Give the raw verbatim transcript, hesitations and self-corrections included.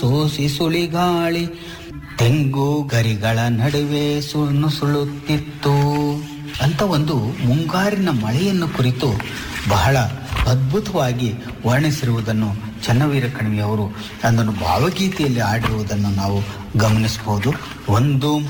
ಸೋಸಿ ಸುಳಿಗಾಳಿ ತೆಂಗು ಗರಿಗಳ ನಡುವೆ ಸುಳ್ಳು ಸುಳುತ್ತಿತ್ತು ಅಂತ ಒಂದು ಮುಂಗಾರಿನ ಮಳೆಯನ್ನು ಕುರಿತು ಬಹಳ ಅದ್ಭುತವಾಗಿ ವರ್ಣಿಸಿರುವುದನ್ನು ಚನ್ನವೀರ ಕಣಿವೆಯವರು ಅದನ್ನು ಭಾವಗೀತೆಯಲ್ಲಿ ಆಡಿರುವುದನ್ನು ನಾವು ಗಮನಿಸಬಹುದು. ಒಂದು